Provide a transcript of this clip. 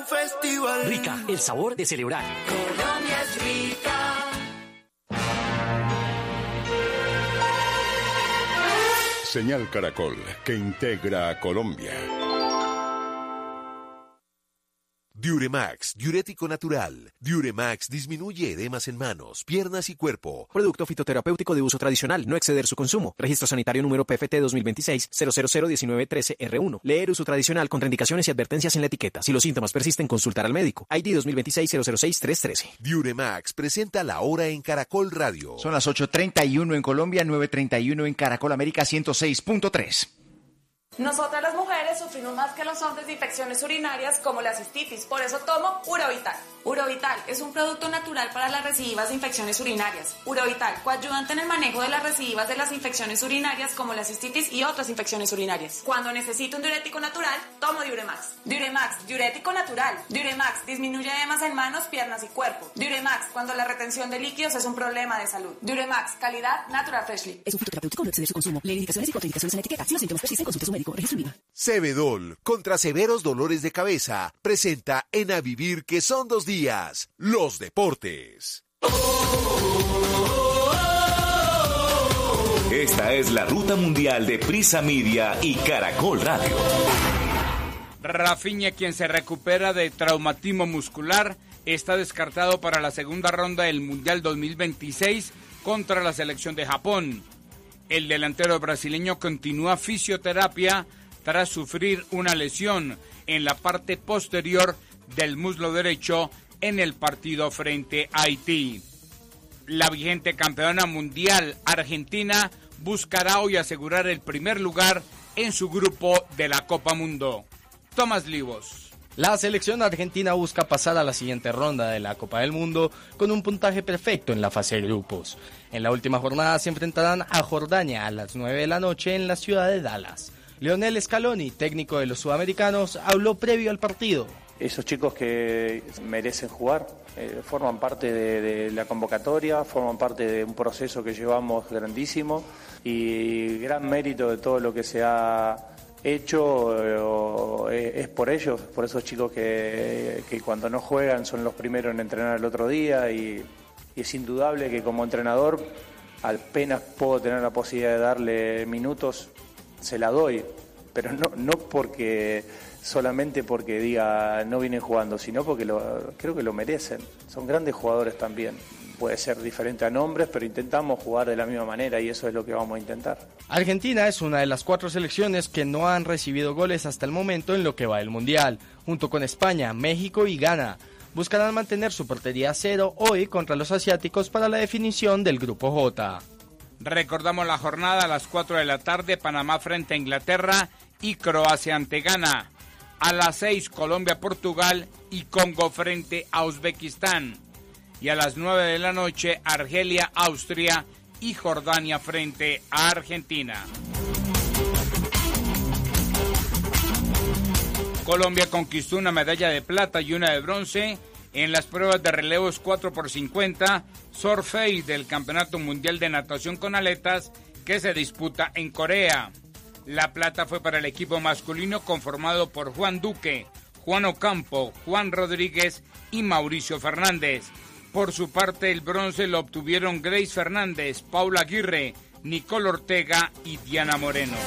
festival. Rica, el sabor de celebrar. Colombia es rica. Señal Caracol, que integra a Colombia. Diuremax, diurético natural. Diuremax disminuye edemas en manos, piernas y cuerpo. Producto fitoterapéutico de uso tradicional, no exceder su consumo. Registro sanitario número PFT 2026-0001913-R1. Leer uso tradicional, contraindicaciones y advertencias en la etiqueta. Si los síntomas persisten, consultar al médico. ID 2026-006-313. Diuremax presenta La Hora en Caracol Radio. Son las 8:31 en Colombia, 9:31 en Caracol América 106.3. Nosotras las mujeres sufrimos más que los hombres de infecciones urinarias como la cistitis, por eso tomo Urovital. Urovital es un producto natural para las recidivas de infecciones urinarias. Urovital, coayudante en el manejo de las recidivas de las infecciones urinarias como la cistitis y otras infecciones urinarias. Cuando necesito un diurético natural, tomo Diuremax. Diuremax, diurético natural. Diuremax disminuye edemas en manos, piernas y cuerpo. Diuremax, cuando la retención de líquidos es un problema de salud. Diuremax, calidad Natural Freshly. Es un fitoterapéutico, no exceder su consumo. Leer indicaciones y contraindicaciones en la etiqueta. Si los síntomas persisten, consulte a su médico. Registro INVIMA. Cebedol, contra severos dolores de cabeza, presenta en A Vivir que son 2 días, los deportes. Esta es la ruta mundial de Prisa Media y Caracol Radio. Rafinha, quien se recupera de traumatismo muscular, está descartado para la segunda ronda del Mundial 2026 contra la selección de Japón. El delantero brasileño continúa fisioterapia tras sufrir una lesión en la parte posterior del muslo derecho en el partido frente a Haití. La vigente campeona mundial Argentina buscará hoy asegurar el primer lugar en su grupo de la Copa Mundo. Tomás Livos. La selección argentina busca pasar a la siguiente ronda de la Copa del Mundo con un puntaje perfecto en la fase de grupos. En la última jornada se enfrentarán a Jordania a las 9 de la noche en la ciudad de Dallas. Lionel Scaloni, técnico de los sudamericanos, habló previo al partido. Esos chicos que merecen jugar forman parte de la convocatoria, forman parte de un proceso que llevamos grandísimo y gran mérito de todo lo que se ha hecho es por ellos, por esos chicos que cuando no juegan son los primeros en entrenar el otro día y es indudable que como entrenador apenas puedo tener la posibilidad de darle minutos, se la doy, pero no porque solamente porque diga no vienen jugando, sino porque creo que lo merecen, son grandes jugadores también. Puede ser diferente a nombres, pero intentamos jugar de la misma manera y eso es lo que vamos a intentar. Argentina es una de las 4 selecciones que no han recibido goles hasta el momento en lo que va del Mundial, junto con España, México y Ghana. Buscarán mantener su portería a 0 hoy contra los asiáticos para la definición del Grupo J. Recordamos la jornada a las 4 de la tarde, Panamá frente a Inglaterra y Croacia ante Ghana. A las 6, Colombia-Portugal y Congo frente a Uzbekistán. Y a las 9 de la noche, Argelia, Austria y Jordania frente a Argentina. Colombia conquistó una medalla de plata y una de bronce en las pruebas de relevos 4x50 Surface del Campeonato Mundial de Natación con Aletas que se disputa en Corea. La plata fue para el equipo masculino conformado por Juan Duque, Juan Ocampo, Juan Rodríguez y Mauricio Fernández. Por su parte, el bronce lo obtuvieron Grace Fernández, Paula Aguirre, Nicole Ortega y Diana Moreno.